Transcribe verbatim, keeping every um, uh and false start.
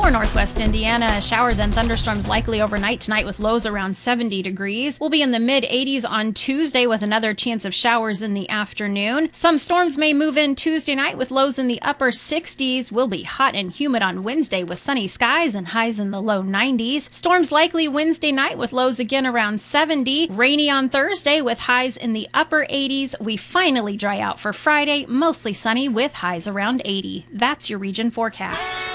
For northwest Indiana, showers and thunderstorms likely overnight tonight with lows around seventy degrees. We'll be in the mid eighties on Tuesday with another chance of showers in the afternoon. Some storms may move in Tuesday night with lows in the upper sixties. We'll be hot and humid on Wednesday with sunny skies and highs in the low nineties. Storms likely Wednesday night with lows again around seventy. Rainy on Thursday with highs in the upper eighties. We finally dry out for Friday, mostly sunny with highs around eighty. That's your region forecast.